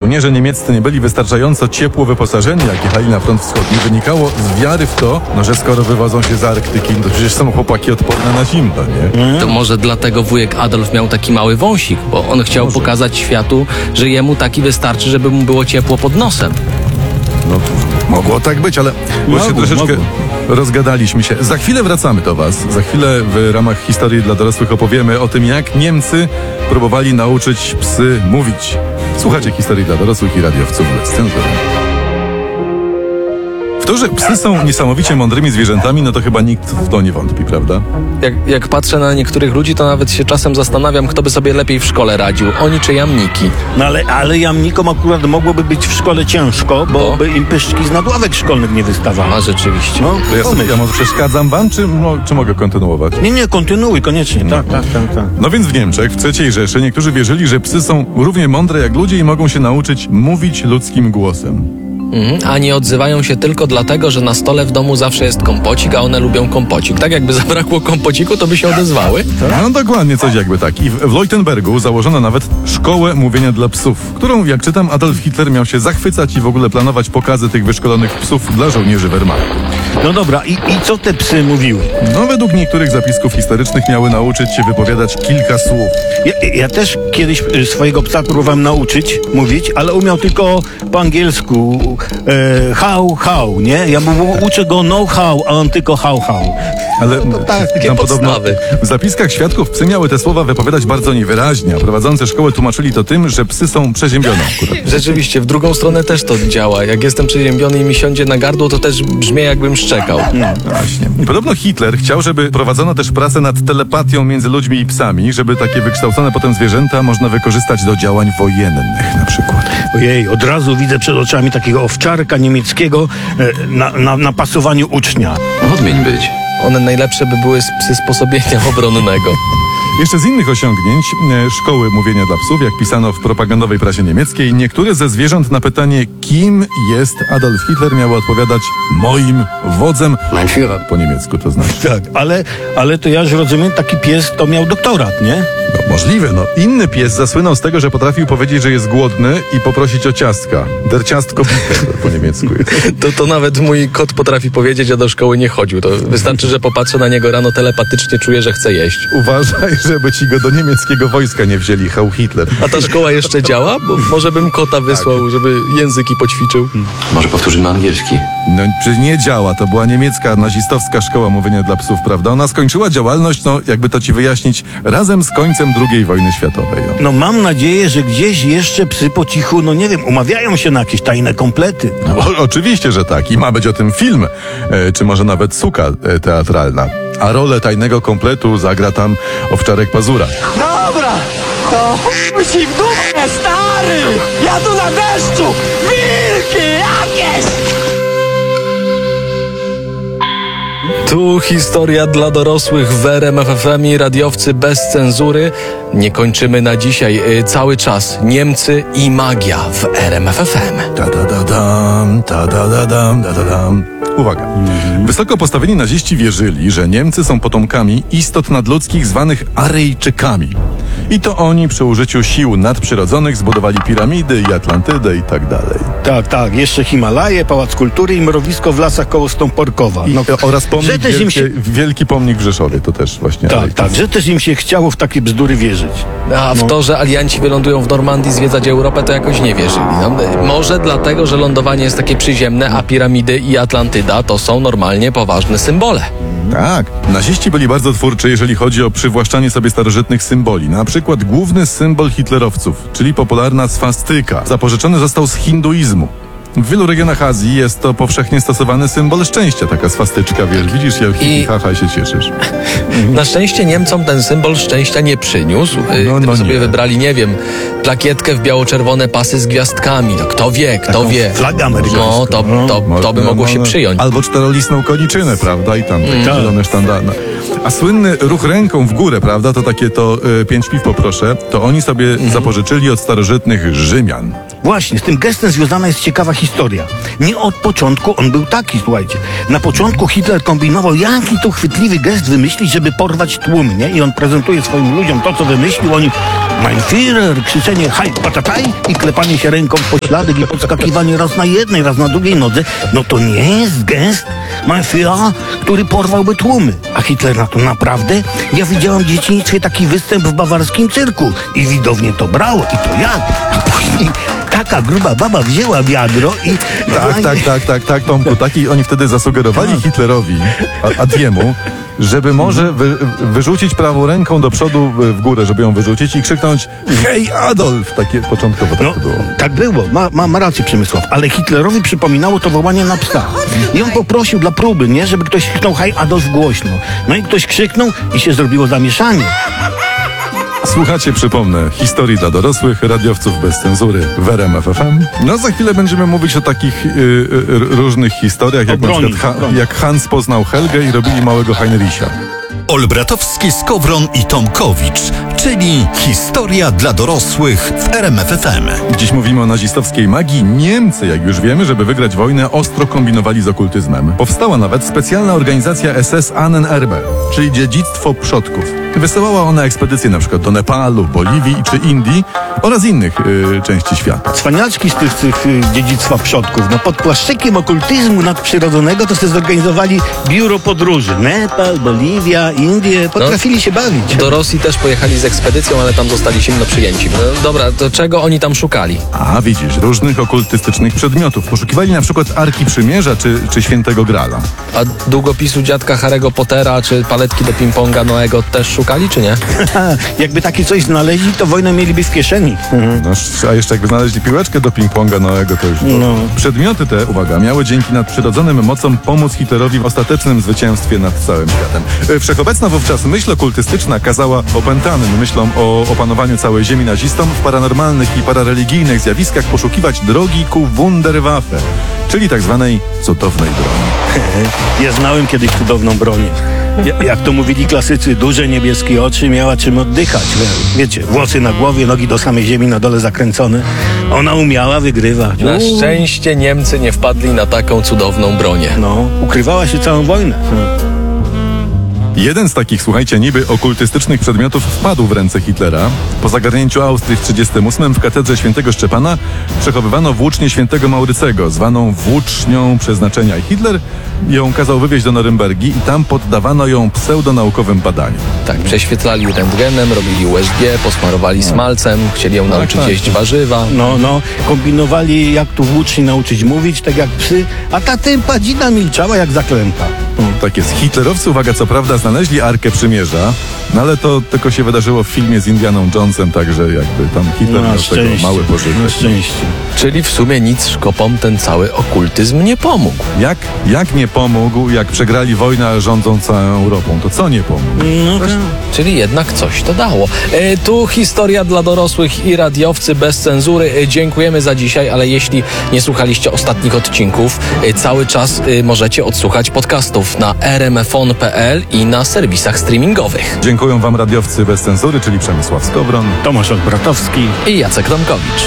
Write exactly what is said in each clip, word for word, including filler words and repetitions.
żołnierze niemieccy nie byli wystarczająco ciepło wyposażeni, jak jechali na front wschodni, wynikało z wiary w to, no, że skoro wywodzą się z Arktyki, to przecież są chłopaki odporne na zimno, nie? To może dlatego wujek Adolf miał taki mały wąsik, bo on chciał może pokazać światu, że jemu taki wystarczy, żeby mu było ciepło pod nosem. No, mogło tak być, ale już się troszeczkę rozgadaliśmy się. Za chwilę wracamy do was. Za chwilę w ramach historii dla dorosłych opowiemy o tym, jak Niemcy próbowali nauczyć psy mówić. Słuchajcie historii dla dorosłych i radiowców bez cenzury. W to, że psy są niesamowicie mądrymi zwierzętami, no to chyba nikt w to nie wątpi, prawda? Jak, jak patrzę na niektórych ludzi, to nawet się czasem zastanawiam, kto by sobie lepiej w szkole radził. Oni czy jamniki. No ale, ale jamnikom akurat mogłoby być w szkole ciężko, bo, Bo? by im pyszczki z nadławek szkolnych nie wystawały. A rzeczywiście. No, To ja, sobie, ja może przeszkadzam wam, czy, no, czy mogę kontynuować? Nie, nie, kontynuuj koniecznie. Tak, tak, tak, tak. No więc w Niemczech, w trzeciej Rzeszy, niektórzy wierzyli, że psy są równie mądre jak ludzie i mogą się nauczyć mówić ludzkim głosem. Mhm. A nie odzywają się tylko dlatego, że na stole w domu zawsze jest kompocik, a one lubią kompocik. Tak jakby zabrakło kompociku, to by się odezwały? No dokładnie, coś jakby tak. I w, w Leutenbergu założono nawet szkołę mówienia dla psów, którą, jak czytam, Adolf Hitler miał się zachwycać i w ogóle planować pokazy tych wyszkolonych psów dla żołnierzy Wehrmachtu. No dobra, i, i co te psy mówiły? No według niektórych zapisków historycznych miały nauczyć się wypowiadać kilka słów. Ja, ja też kiedyś y, swojego psa próbowałem nauczyć mówić, ale umiał tylko po angielsku e, how, how, nie? Ja mu uczę go know how, a on tylko how, how. Ale tak, takie tam podobno podstawy. w zapiskach świadków psy miały te słowa wypowiadać bardzo niewyraźnie, a prowadzący szkołę tłumaczyli to tym, że psy są przeziębione akurat. Rzeczywiście, w drugą stronę też to działa. Jak jestem przeziębiony i mi siądzie na gardło, to też brzmi, jakbym szczekał. No właśnie. I podobno Hitler chciał, żeby prowadzono też pracę nad telepatią między ludźmi i psami, żeby takie wykształcone potem zwierzęta można wykorzystać do działań wojennych na przykład. Ojej, od razu widzę przed oczami takiego owczarka niemieckiego e, na, na, na pasowaniu ucznia. Odmień być. One najlepsze by były z psy sposobienia obronnego. Jeszcze z innych osiągnięć e, szkoły mówienia dla psów, jak pisano w propagandowej prasie niemieckiej, niektóre ze zwierząt na pytanie, kim jest Adolf Hitler, miały odpowiadać moim wodzem. Mein Führer. Po niemiecku to znaczy. Tak, ale, ale to ja już rozumiem, taki pies to miał doktorat, nie? No, możliwe, no. Inny pies zasłynął z tego, że potrafił powiedzieć, że jest głodny i poprosić o ciastka. Der Ciastko bitte, po niemiecku jest. To, to nawet mój kot potrafi powiedzieć, a do szkoły nie chodził. To wystarczy, że popatrzę na niego rano, telepatycznie czuję, że chce jeść. Uważaj, żeby ci go do niemieckiego wojska nie wzięli, Hał Hitler. A ta szkoła jeszcze działa? Bo może bym kota wysłał, żeby języki poćwiczył. Może powtórzymy angielski. No przecież nie działa, to była niemiecka nazistowska szkoła mówienia dla psów, prawda? Ona skończyła działalność, no jakby to ci wyjaśnić, razem z końcem drugiej wojny światowej. O. No mam nadzieję, że gdzieś jeszcze psy po cichu, no nie wiem, umawiają się na jakieś tajne komplety. No, o, oczywiście, że tak. I ma być o tym film, e, czy może nawet suka e, teatralna. A rolę tajnego kompletu zagra tam Owczarek Pazura. Dobra, to chodźmy ci w dupę, stary! Ja tu na deszczu! Wilki jakieś! Tu historia dla dorosłych w R M F F M i radiowcy bez cenzury. Nie kończymy na dzisiaj. Yy, cały czas Niemcy i magia w R M F F M. Ta da da dam, ta da da dam, da da dam. Uwaga. Wysoko postawieni naziści wierzyli, że Niemcy są potomkami istot nadludzkich zwanych Aryjczykami. I to oni przy użyciu sił nadprzyrodzonych zbudowali piramidy i Atlantydę i tak dalej. Tak, tak, jeszcze Himalaje, Pałac Kultury i mrowisko w lasach koło Stąporkowa. I, oraz pomnik że też im wielkie, się... wielki pomnik w Rzeszowie, to też właśnie. Tak, Aryjczycy. tak, że też im się chciało w takie bzdury wierzyć. A w to, że alianci wylądują w Normandii zwiedzać Europę, to jakoś nie wierzyli. No, może dlatego, że lądowanie jest takie przyziemne, a piramidy i Atlantyda to są normalnie poważne symbole. Tak. Naziści byli bardzo twórczy, jeżeli chodzi o przywłaszczanie sobie starożytnych symboli. Na przykład główny symbol hitlerowców, czyli popularna swastyka, zapożyczony został z hinduizmu. W wielu regionach Azji jest to powszechnie stosowany symbol szczęścia, taka swastyczka, wiesz, widzisz ją I- i haha się cieszysz. Na szczęście Niemcom ten symbol szczęścia nie przyniósł. No, Gdyby no sobie nie. wybrali, nie wiem, plakietkę w biało-czerwone pasy z gwiazdkami. No kto wie, kto Taką wie. flagę amerykańską. No, to, to, to by No, mogło no, się no. przyjąć. Albo czterolistną koniczynę, prawda? I tam takie Tak. zielone sztandary. A słynny ruch ręką w górę, prawda? To takie to y, pięć piw poproszę. To oni sobie zapożyczyli od starożytnych Rzymian. Właśnie, z tym gestem związana jest ciekawa historia. Nie od początku on był taki, słuchajcie. Na początku Hitler kombinował, jaki to chwytliwy gest wymyślić, żeby porwać tłum, nie? I on prezentuje swoim ludziom to, co wymyślił. Oni, mein Führer, krzyczenie haj, patataj i klepanie się ręką w pośladek i podskakiwanie raz na jednej, raz na drugiej nodze. No to nie jest gest, mein Führer, który porwałby tłumy. A Hitler na to naprawdę? Ja widziałem w dzieciństwie taki występ w bawarskim cyrku i widownie to brało i to jak? A później taka gruba baba wzięła wiadro i... Tak, tak, tak, tak, tak, Tomku. Taki oni wtedy zasugerowali Hitlerowi, a- Adiemu, żeby może wy, wyrzucić prawą ręką do przodu w górę, żeby ją wyrzucić i krzyknąć hej Adolf! Takie początkowo tak No, to było. tak było, ma, ma, ma rację Przemysław, ale Hitlerowi przypominało to wołanie na psa. I on poprosił dla próby, nie, żeby ktoś krzyknął hej Adolf głośno. No i ktoś krzyknął i się zrobiło zamieszanie. Słuchacie, przypomnę, historii dla dorosłych, radiowców bez cenzury w R M F F M. No za chwilę będziemy mówić o takich y, y, różnych historiach, jak O na broni, przykład ha, broni. jak Hans poznał Helgę i robili małego Heinricha. Olbratowski, Skowron i Tomkowicz, czyli historia dla dorosłych w R M F F M. Dziś mówimy o nazistowskiej magii. Niemcy, jak już wiemy, żeby wygrać wojnę, ostro kombinowali z okultyzmem. Powstała nawet specjalna organizacja S S Ahnenerbe, czyli dziedzictwo przodków. Wysyłała ona ekspedycje na przykład do Nepalu, Boliwii czy Indii oraz innych y, części świata. Cwaniaczki z tych, tych y, dziedzictwa przodków, no pod płaszczykiem okultyzmu nadprzyrodzonego to sobie zorganizowali biuro podróży. Nepal, Boliwia, Indie, potrafili się bawić. Do Rosji też pojechali z ekspedycją, ale tam zostali silno przyjęci. No, dobra, to czego oni tam szukali? A widzisz, różnych okultystycznych przedmiotów. Poszukiwali na przykład Arki Przymierza czy, czy Świętego Grala. A długopisu dziadka Harry'ego Pottera czy paletki do ping-ponga Noego też szukali, czy nie? Jakby takie coś znaleźli, to wojnę mieliby w kieszeni. No, a jeszcze jakby znaleźli piłeczkę do ping-ponga Noego, to już... No. Przedmioty te, uwaga, miały dzięki nadprzyrodzonym mocom pomóc Hitlerowi w ostatecznym zwycięstwie nad całym światem. E, Wszechobecna wówczas myśl okultystyczna kazała opętanym myślom o opanowaniu całej ziemi nazistom w paranormalnych i parareligijnych zjawiskach poszukiwać drogi ku Wunderwaffe, czyli tak zwanej cudownej broni. Ja znałem kiedyś cudowną broń. Ja- Jak to mówili klasycy, duże niebieskie oczy, miała czym oddychać. Wie- Wiecie, włosy na głowie, nogi do samej ziemi, na dole zakręcone. Ona umiała wygrywać. Na Uuu. szczęście Niemcy nie wpadli na taką cudowną bronię. No, ukrywała się całą wojnę. Jeden z takich, słuchajcie, niby okultystycznych przedmiotów wpadł w ręce Hitlera. Po zagarnięciu Austrii w tysiąc dziewięćset trzydziestym ósmym w katedrze świętego Szczepana przechowywano włócznię świętego Maurycego, zwaną włócznią przeznaczenia. I Hitler ją kazał wywieźć do Norymbergi i tam poddawano ją pseudonaukowym badaniom. Tak, prześwietlali rentgenem, robili U S G, posmarowali smalcem, chcieli ją nauczyć tak. jeść warzywa. No, no, kombinowali jak tu włóczni nauczyć mówić, tak jak psy, a ta tympa milczała jak zaklęta. Tak jest. Hitlerowcy, uwaga, co prawda znaleźli Arkę Przymierza, no ale to tylko się wydarzyło w filmie z Indianą Jonesem, także jakby tam Hitler miał z tego mały na pożytek. szczęście. Czyli w sumie nic szkopom ten cały okultyzm nie pomógł. Jak, jak nie pomógł, jak przegrali wojnę rządzą całą Europą? To co nie pomógł? No, Czyli jednak coś to dało. E, tu historia dla dorosłych i radiowcy bez cenzury. E, dziękujemy za dzisiaj, ale jeśli nie słuchaliście ostatnich odcinków, e, cały czas e, możecie odsłuchać podcastów na r m f o n kropka p l i na serwisach streamingowych. Dziękuję wam radiowcy bez cenzury, czyli Przemysław Skowron. Tomasz Olbratowski. I Jacek Tomkowicz.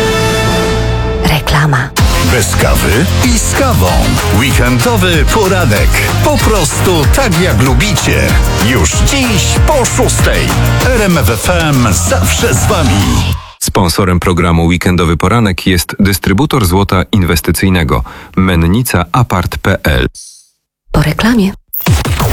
Reklama. Bez kawy i z kawą. Weekendowy poranek. Po prostu tak jak lubicie. Już dziś po szóstej. R M F F M zawsze z wami. Sponsorem programu Weekendowy Poranek jest dystrybutor złota inwestycyjnego Mennica Apart kropka p l. Po reklamie.